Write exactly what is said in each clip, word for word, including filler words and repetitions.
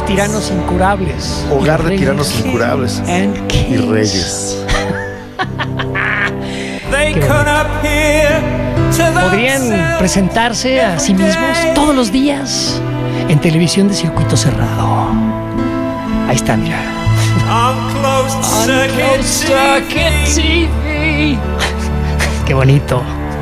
tiranos incurables. Hogar de tiranos incurables. Y reyes. Podrían presentarse a sí mismos todos los días en televisión de circuito cerrado. Ahí está, mira. Unclosed Circuit T V. Qué bonito.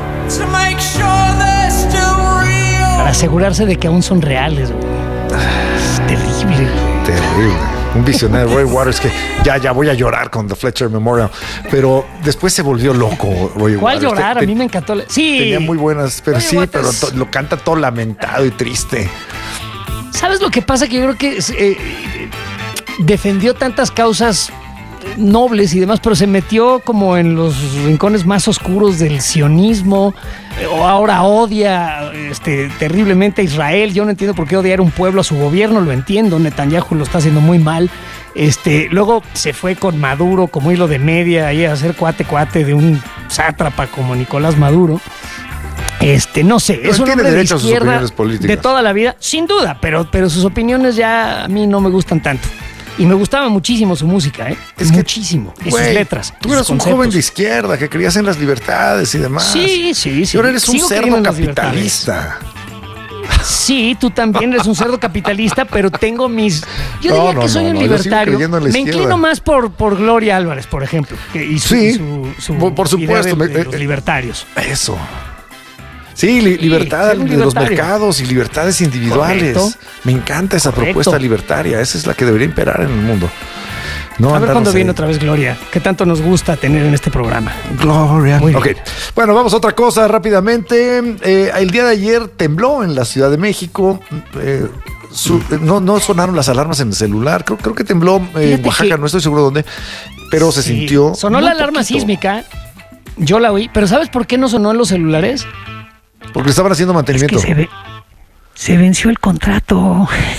Para asegurarse de que aún son reales. Es terrible. Terrible. Un visionario, Roy Waters, que ya, ya voy a llorar con The Fletcher Memorial. Pero después se volvió loco, Roy Waters. ¿Cuál llorar? Te, a mí me encantó. Sí. Tenía muy buenas, pero Roy sí, Waters. Pero to, lo canta todo lamentado y triste. ¿Sabes lo que pasa? Que yo creo que eh, defendió tantas causas nobles y demás, pero se metió como en los rincones más oscuros del sionismo, o ahora odia este, terriblemente a Israel. Yo no entiendo por qué odiar un pueblo, a su gobierno, lo entiendo, Netanyahu lo está haciendo muy mal. Este, luego se fue con Maduro como hilo de media ahí a hacer cuate cuate de un sátrapa como Nicolás Maduro. Este, no sé, pero es un hombre de izquierda de toda la vida, sin duda, pero, pero sus opiniones ya a mí no me gustan tanto. Y me gustaba muchísimo su música, ¿eh? Es muchísimo. Que, y wey, sus letras. Tú eras un joven de izquierda que creías en las libertades y demás. Sí, sí, sí. Y ahora eres un cerdo capitalista. Sí, tú también eres un cerdo capitalista, pero tengo mis... Yo diría no, no, que soy no, un no, libertario. Me inclino más por, por Gloria Álvarez, por ejemplo. Que, y su, sí, su, su por supuesto. De, de me, los libertarios. Eso. Sí, li- libertad sí, de los mercados y libertades individuales. Correcto. Me encanta esa Correcto. propuesta libertaria. Esa es la que debería imperar en el mundo. No a ver cuándo viene otra vez Gloria. ¿Qué tanto nos gusta tener en este programa? Gloria. Muy okay. Bueno, vamos a otra cosa rápidamente. Eh, el día de ayer tembló en la Ciudad de México. Eh, su, no, no sonaron las alarmas en el celular. Creo, creo que tembló eh, en Oaxaca, no estoy seguro dónde. Pero se sí. sintió. Sonó la alarma poquito. sísmica. Yo la oí. Pero ¿sabes por qué no sonó en los celulares? Porque estaban haciendo mantenimiento. Es que se, ve, se venció el contrato.